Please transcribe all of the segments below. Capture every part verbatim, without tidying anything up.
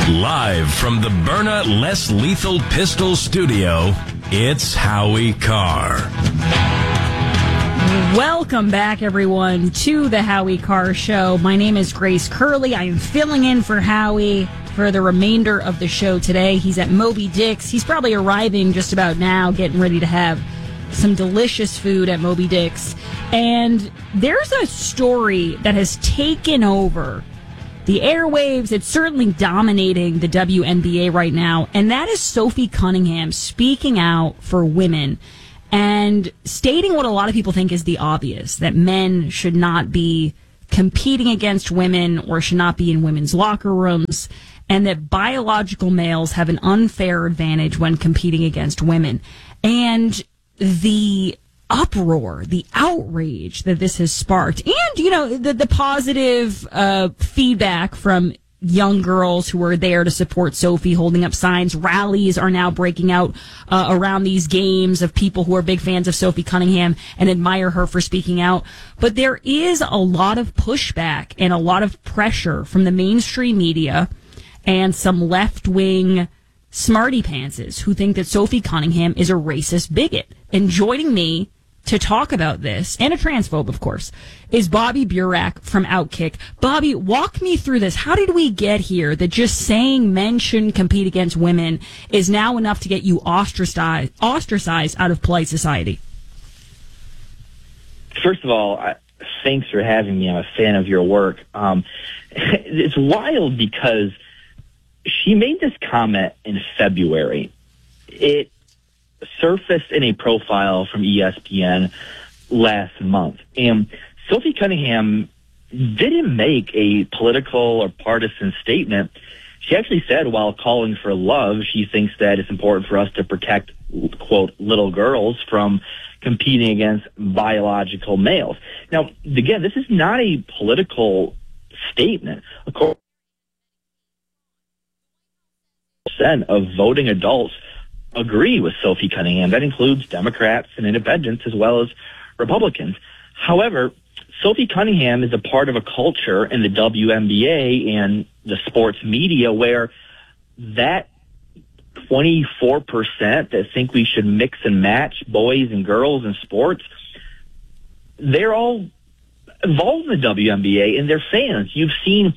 Live from the Byrna Less Lethal Pistol Studio, it's Howie Carr. Welcome back, everyone, to the Howie Carr Show. My name is Grace Curley. I am filling in for Howie for the remainder of the show today. He's at Moby Dick's. He's probably arriving just about now, getting ready to have some delicious food at Moby Dick's. And there's a story that has taken over the airwaves. It's certainly dominating the W N B A right now, and that is Sophie Cunningham speaking out for women and stating what a lot of people think is the obvious, that men should not be competing against women or should not be in women's locker rooms, and that biological males have an unfair advantage when competing against women. And the uproar, the outrage that this has sparked, and, you know, the, the positive uh, feedback from young girls who are there to support Sophie, holding up signs. Rallies are now breaking out uh, around these games of people who are big fans of Sophie Cunningham and admire her for speaking out. But there is a lot of pushback and a lot of pressure from the mainstream media and some left-wing smarty pantses who think that Sophie Cunningham is a racist bigot. And joining me to talk about this, and a transphobe, of course, is Bobby Burack from Outkick. Bobby, walk me through this. How did we get here that just saying men shouldn't compete against women is now enough to get you ostracized, ostracized out of polite society? First of all, I, thanks for having me. I'm a fan of your work. Um, it's wild because she made this comment in February. It surfaced in a profile from E S P N last month. And Sophie Cunningham didn't make a political or partisan statement. She actually said, while calling for love, she thinks that it's important for us to protect, quote, little girls from competing against biological males. Now, again, this is not a political statement. Of course, percent of voting adults agree with Sophie Cunningham. That includes Democrats and independents as well as Republicans. However, Sophie Cunningham is a part of a culture in the W N B A and the sports media where that twenty-four percent that think we should mix and match boys and girls in sports, they're all involved in the W N B A and they're fans. You've seen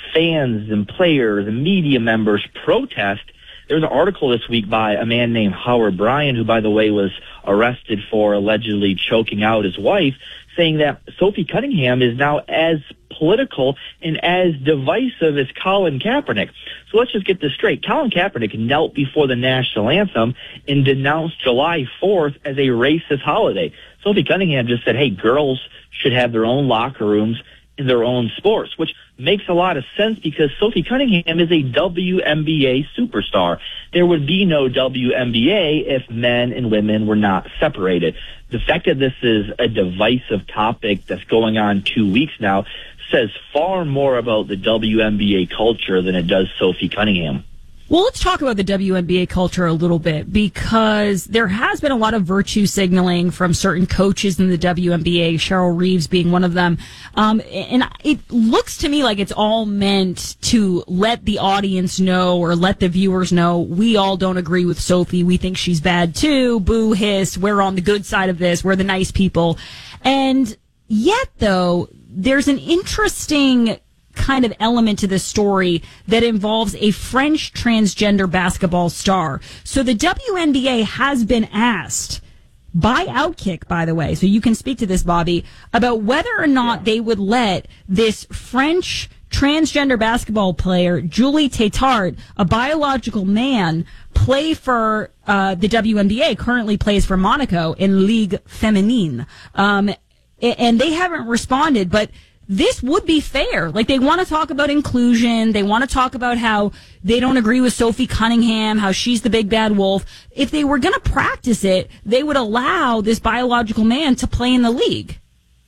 fans and players and media members protest. There's an article this week by a man named Howard Bryan, who, by the way, was arrested for allegedly choking out his wife, saying that Sophie Cunningham is now as political and as divisive as Colin Kaepernick. So let's just get this straight. Colin Kaepernick knelt before the national anthem and denounced July fourth as a racist holiday. Sophie Cunningham just said, hey, girls should have their own locker rooms in their own sports, which makes a lot of sense because Sophie Cunningham is a W N B A superstar. There would be no W N B A if men and women were not separated. The fact that this is a divisive topic that's going on two weeks now says far more about the W N B A culture than it does Sophie Cunningham. Well, let's talk about the W N B A culture a little bit, because there has been a lot of virtue signaling from certain coaches in the W N B A, Cheryl Reeves being one of them. Um, and it looks to me like it's all meant to let the audience know or let the viewers know we all don't agree with Sophie. We think she's bad too. Boo, hiss. We're on the good side of this. We're the nice people. And yet, though, there's an interesting kind of element to this story that involves a French transgender basketball star. So the W N B A has been asked by Outkick, by the way, so you can speak to this, Bobby, about whether or not they would let this French transgender basketball player, Julie Tétart, a biological man, play for uh, the W N B A, currently plays for Monaco in Ligue Féminine. Um, and they haven't responded, but this would be fair. Like, they want to talk about inclusion. They want to talk about how they don't agree with Sophie Cunningham, how she's the big bad wolf. If they were going to practice it, they would allow this biological man to play in the league.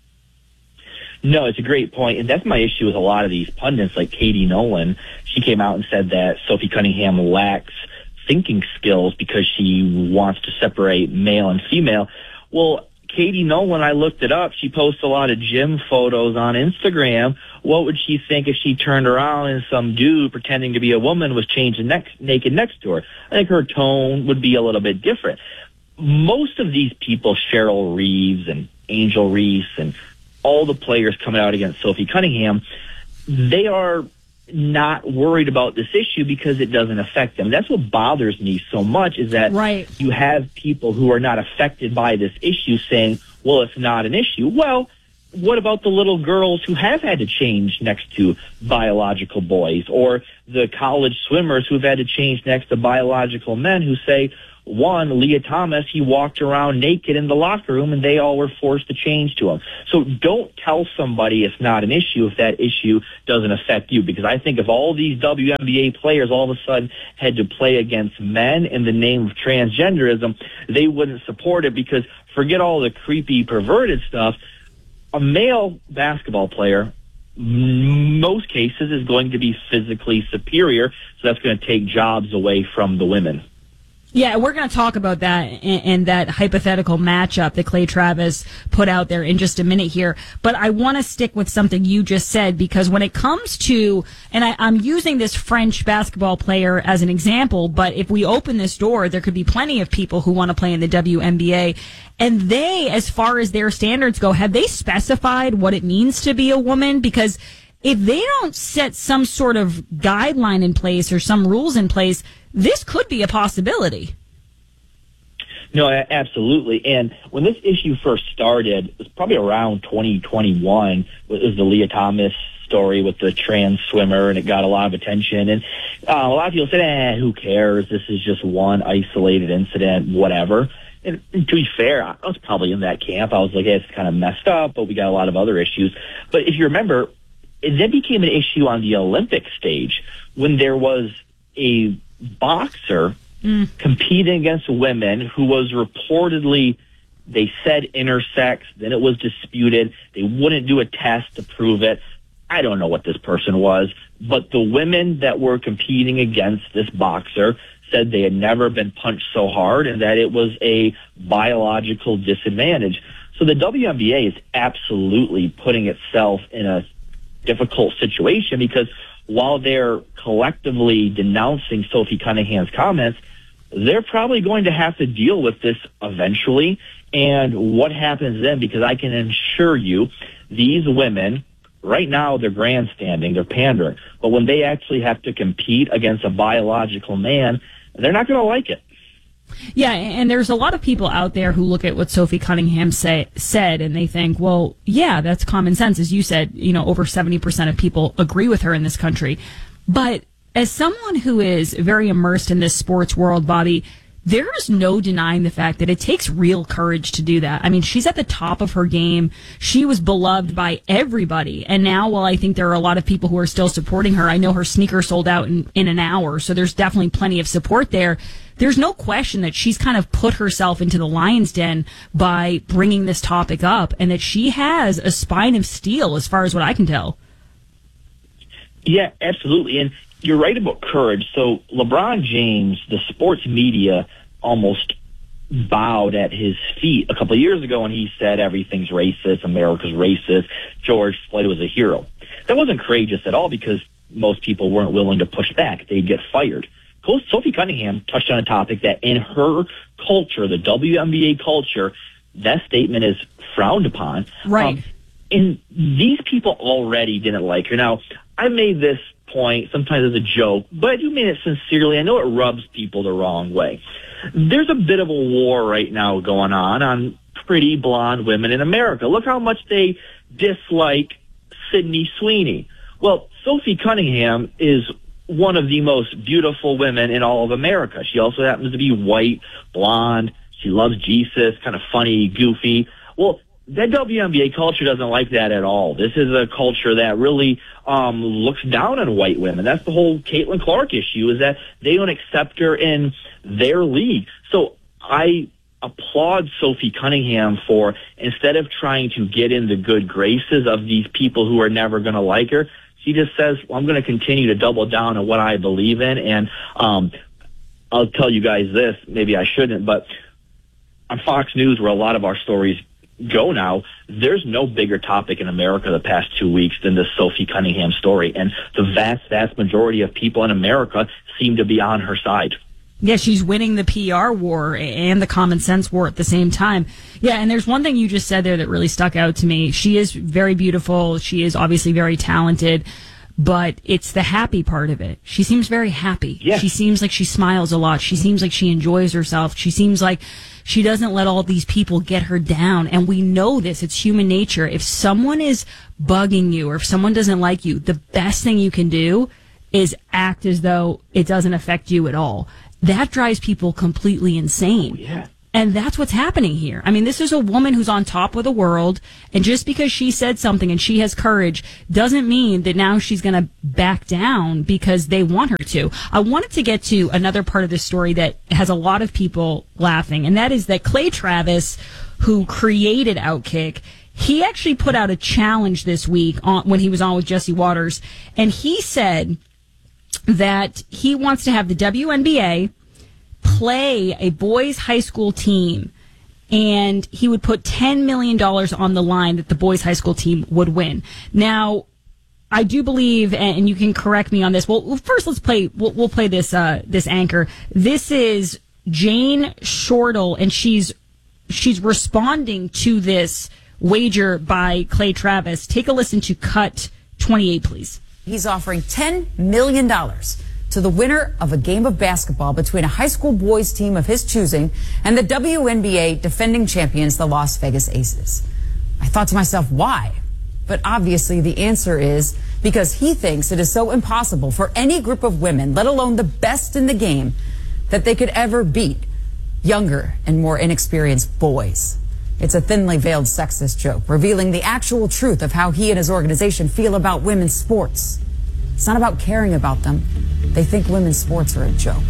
No, it's a great point, and that's my issue with a lot of these pundits, like Katie Nolan. She came out and said that Sophie Cunningham lacks thinking skills because she wants to separate male and female. Well, Katie Nolan, I looked it up. She posts a lot of gym photos on Instagram. What would she think if she turned around and some dude pretending to be a woman was changing next, naked next to her? I think her tone would be a little bit different. Most of these people, Cheryl Reeves and Angel Reese and all the players coming out against Sophie Cunningham, they are not worried about this issue because it doesn't affect them. That's what bothers me so much, is that right. you have people who are not affected by this issue saying, well, it's not an issue. Well, what about the little girls who have had to change next to biological boys, or the college swimmers who've had to change next to biological men who say, one, Leah Thomas, he walked around naked in the locker room and they all were forced to change to him. So don't tell somebody it's not an issue if that issue doesn't affect you, because I think if all these W N B A players all of a sudden had to play against men in the name of transgenderism, they wouldn't support it, because forget all the creepy, perverted stuff. A male basketball player, most cases, is going to be physically superior, so that's going to take jobs away from the women. Yeah, we're going to talk about that and, and that hypothetical matchup that Clay Travis put out there in just a minute here. But I want to stick with something you just said, because when it comes to, and I, I'm using this French basketball player as an example, but if we open this door, there could be plenty of people who want to play in the W N B A. And they, as far as their standards go, have they specified what it means to be a woman? Because if they don't set some sort of guideline in place or some rules in place, this could be a possibility. No, absolutely. And when this issue first started, it was probably around twenty twenty-one, it was the Leah Thomas story with the trans swimmer, and it got a lot of attention. And uh, a lot of people said, eh, who cares? This is just one isolated incident, whatever. And, and to be fair, I was probably in that camp. I was like, hey, it's kind of messed up, but we got a lot of other issues. But if you remember, it then became an issue on the Olympic stage when there was a boxer mm. competing against women who was reportedly, they said intersex, then it was disputed. They wouldn't do a test to prove it. I don't know what this person was, but the women that were competing against this boxer said they had never been punched so hard and that it was a biological disadvantage. So the W N B A is absolutely putting itself in a difficult situation, because while they're collectively denouncing Sophie Cunningham's comments, they're probably going to have to deal with this eventually. And what happens then, because I can assure you, these women, right now they're grandstanding, they're pandering, but when they actually have to compete against a biological man, they're not going to like it. Yeah, and there's a lot of people out there who look at what Sophie Cunningham say, said and they think, well, yeah, that's common sense. As you said, you know, over seventy percent of people agree with her in this country. But as someone who is very immersed in this sports world, Bobby, there is no denying the fact that it takes real courage to do that. I mean, she's at the top of her game. She was beloved by everybody. And now, while I think there are a lot of people who are still supporting her, I know her sneaker sold out in, in an hour, so there's definitely plenty of support there. There's no question that she's kind of put herself into the lion's den by bringing this topic up, and that she has a spine of steel as far as what I can tell. Yeah, absolutely. And you're right about courage. So LeBron James, the sports media almost bowed at his feet a couple of years ago when he said everything's racist, America's racist, George Floyd was a hero. That wasn't courageous at all, because most people weren't willing to push back. They'd get fired. Sophie Cunningham touched on a topic that in her culture, the W N B A culture, that statement is frowned upon. Right. Um, and these people already didn't like her. Now, I made this point sometimes as a joke, but I do mean it sincerely. I know it rubs people the wrong way. There's a bit of a war right now going on on pretty blonde women in America. Look how much they dislike Sydney Sweeney. Well, Sophie Cunningham is one of the most beautiful women in all of America. She also happens to be white, blonde. She loves Jesus, kind of funny, goofy. Well, that W N B A culture doesn't like that at all. This is a culture that really um, looks down on white women. That's the whole Caitlin Clark issue, is that they don't accept her in their league. So I applaud Sophie Cunningham for, instead of trying to get in the good graces of these people who are never going to like her, she just says, well, I'm going to continue to double down on what I believe in. And um, I'll tell you guys this, maybe I shouldn't, but on Fox News, where a lot of our stories go now, there's no bigger topic in America the past two weeks than this Sophie Cunningham story. And the vast, vast majority of people in America seem to be on her side. Yeah, she's winning the P R war and the common sense war at the same time. Yeah, and there's one thing you just said there that really stuck out to me. She is very beautiful. She is obviously very talented. But it's the happy part of it. She seems very happy. Yeah. She seems like she smiles a lot. She seems like she enjoys herself. She seems like she doesn't let all these people get her down. And we know this. It's human nature. If someone is bugging you or if someone doesn't like you, the best thing you can do is act as though it doesn't affect you at all. That drives people completely insane. Oh, yeah. And that's what's happening here. I mean, this is a woman who's on top of the world, and just because she said something and she has courage doesn't mean that now she's going to back down because they want her to. I wanted to get to another part of this story that has a lot of people laughing, and that is that Clay Travis, who created Outkick, he actually put out a challenge this week on, when he was on with Jesse Waters, and he said that he wants to have the W N B A play a boys' high school team, and he would put ten million dollars on the line that the boys' high school team would win. Now, I do believe, and you can correct me on this. Well, first let's play. We'll, we'll play this. Uh, this anchor. This is Jane Shortle, and she's she's responding to this wager by Clay Travis. Take a listen to cut twenty-eight, please. He's offering ten million dollars to the winner of a game of basketball between a high school boys team of his choosing and the W N B A defending champions, the Las Vegas Aces. I thought to myself, why? But obviously the answer is because he thinks it is so impossible for any group of women, let alone the best in the game, that they could ever beat younger and more inexperienced boys. It's a thinly veiled sexist joke, revealing the actual truth of how he and his organization feel about women's sports. It's not about caring about them. They think women's sports are a joke.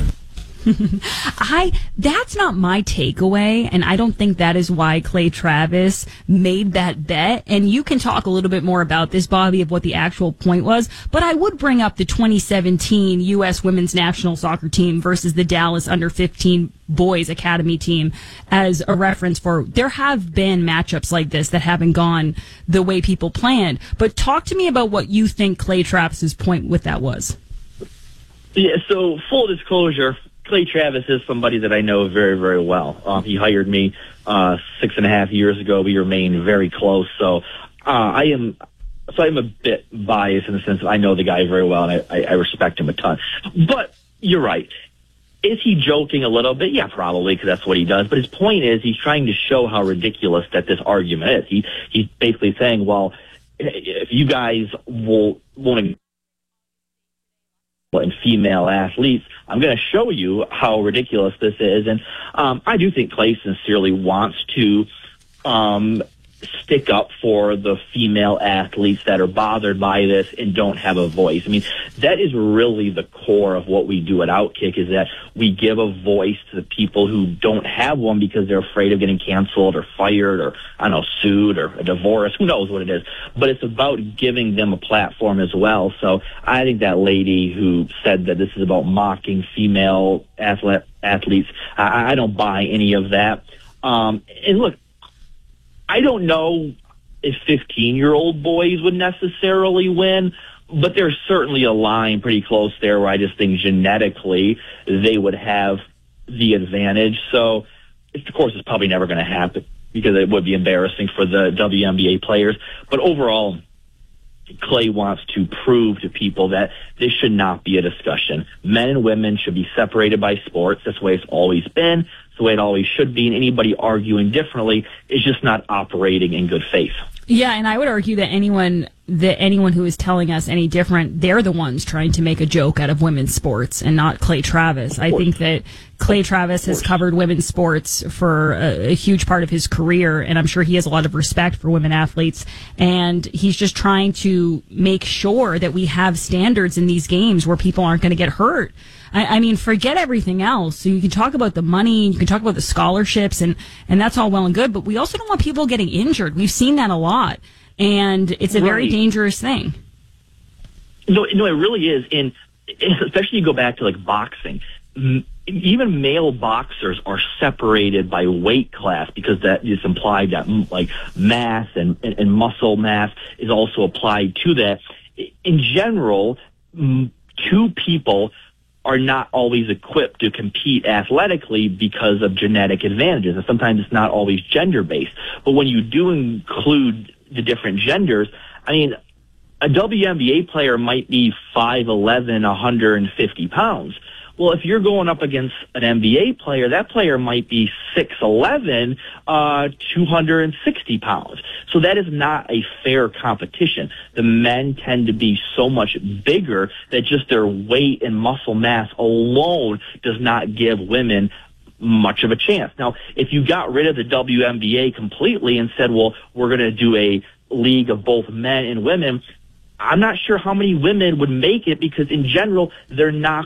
I that's not my takeaway, and I don't think that is why Clay Travis made that bet. And you can talk a little bit more about this, Bobby, of what the actual point was. But I would bring up the twenty seventeen U S women's national soccer team versus the Dallas under fifteen boys academy team as a reference for there have been matchups like this that haven't gone the way people planned. But talk to me about what you think Clay Travis's point with that was. Yeah, so full disclosure, Clay Travis is somebody that I know very, very well. Um, he hired me uh, six and a half years ago. We remain very close. So uh, I am so I'm a bit biased in the sense that I know the guy very well, and I, I, I respect him a ton. But you're right. Is he joking a little bit? Yeah, probably, because that's what he does. But his point is he's trying to show how ridiculous that this argument is. He He's basically saying, well, if you guys will want to and female athletes, I'm going to show you how ridiculous this is. And um, I do think Clay sincerely wants to um, stick up for the female athletes that are bothered by this and don't have a voice. I mean, that is really the core of what we do at Outkick, is that we give a voice to the people who don't have one because they're afraid of getting canceled or fired or, I don't know, sued or a divorce. Who knows what it is. But it's about giving them a platform as well. So I think that lady who said that this is about mocking female athlete, athletes, I, I don't buy any of that. Um, and look, I don't know if fifteen-year-old boys would necessarily win, but there's certainly a line pretty close there where I just think genetically they would have the advantage. So, of course, it's probably never going to happen because it would be embarrassing for the W N B A players. But overall, Clay wants to prove to people that this should not be a discussion. Men and women should be separated by sports. That's the way it's always been. It's the way it always should be. And anybody arguing differently is just not operating in good faith. Yeah, and I would argue that anyone that anyone who is telling us any different, they're the ones trying to make a joke out of women's sports and not Clay Travis. I think that Clay Travis has covered women's sports for a, a huge part of his career, and I'm sure he has a lot of respect for women athletes, and he's just trying to make sure that we have standards in these games where people aren't going to get hurt. I, I mean, forget everything else. So you can talk about the money, you can talk about the scholarships, and, and that's all well and good, but we also don't want people getting injured. We've seen that a lot, and it's a Right. very dangerous thing. No, no, it really is. And especially you go back to like boxing. even male boxers are separated by weight class because that is implied that like mass and, and, and muscle mass is also applied to that. In general, two people are not always equipped to compete athletically because of genetic advantages. And sometimes it's not always gender-based. But when you do include the different genders, I mean, a W N B A player might be five eleven, one hundred fifty pounds. Well, if you're going up against an N B A player, that player might be six eleven, uh, two hundred sixty pounds. So that is not a fair competition. The men tend to be so much bigger that just their weight and muscle mass alone does not give women much of a chance. Now, if you got rid of the W N B A completely and said, well, we're going to do a league of both men and women, I'm not sure how many women would make it because in general, they're not